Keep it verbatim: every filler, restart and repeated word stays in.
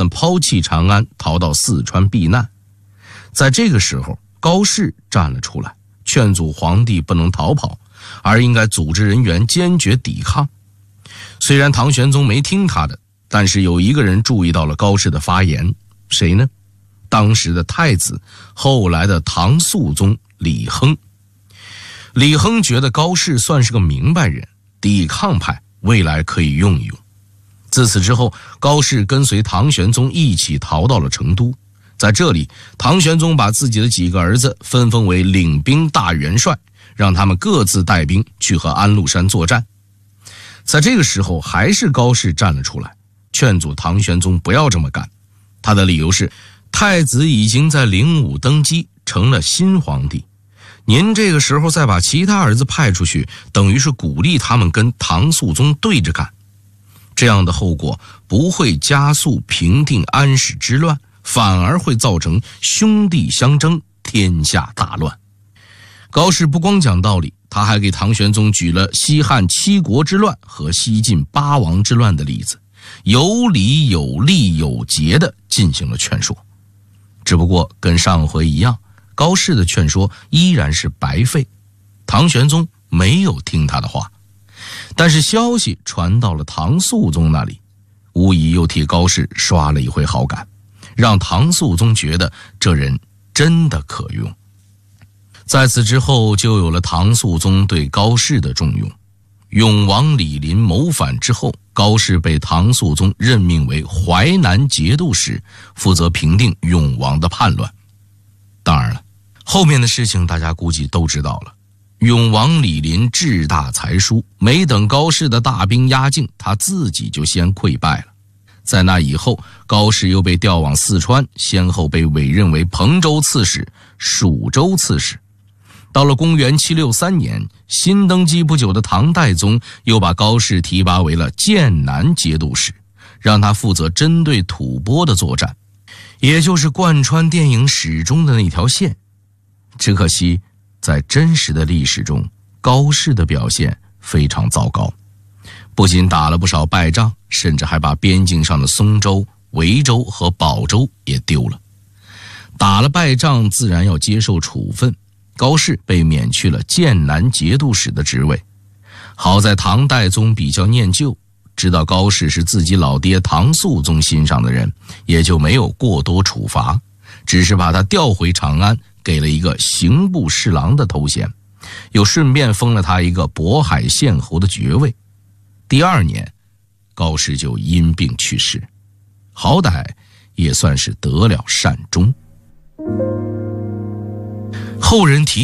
抛弃长安，逃到四川避难。在这个时候，高适站了出来，劝阻皇帝不能逃跑，而应该组织人员坚决抵抗。虽然唐玄宗没听他的，但是有一个人注意到了高适的发言，谁呢？当时的太子，后来的唐肃宗李亨。李亨觉得高适算是个明白人，抵抗派，未来可以用一用。自此之后，高适跟随唐玄宗一起逃到了成都。在这里，唐玄宗把自己的几个儿子分封为领兵大元帅，让他们各自带兵去和安禄山作战。在这个时候，还是高适站了出来，劝阻唐玄宗不要这么干。他的理由是，太子已经在灵武登基，成了新皇帝，您这个时候再把其他儿子派出去，等于是鼓励他们跟唐肃宗对着干。这样的后果不会加速平定安史之乱，反而会造成兄弟相争，天下大乱。高适不光讲道理，他还给唐玄宗举了西汉七国之乱和西晋八王之乱的例子，有理有利有节地进行了劝说。只不过跟上回一样，高适的劝说依然是白费，唐玄宗没有听他的话。但是消息传到了唐肃宗那里，无疑又替高适刷了一回好感，让唐肃宗觉得这人真的可用。在此之后，就有了唐肃宗对高适的重用。永王李璘谋反之后，高适被唐肃宗任命为淮南节度使，负责平定永王的叛乱。当然了，后面的事情大家估计都知道了。永王李璘志大才疏，没等高适的大兵压境，他自己就先溃败了。在那以后，高适又被调往四川，先后被委任为彭州刺史、蜀州刺史。到了公元七六三年，新登基不久的唐代宗又把高适提拔为了剑南节度使，让他负责针对吐蕃的作战，也就是贯穿电影始终的那条线。只可惜在真实的历史中，高适的表现非常糟糕，不仅打了不少败仗，甚至还把边境上的松州、维州和保州也丢了。打了败仗自然要接受处分，高适被免去了剑南节度使的职位。好在唐代宗比较念旧，知道高适是自己老爹唐肃宗心上的人，也就没有过多处罚，只是把他调回长安，给了一个刑部侍郎的头衔，又顺便封了他一个渤海县侯的爵位。第二年，高适就因病去世，好歹也算是得了善终。后人提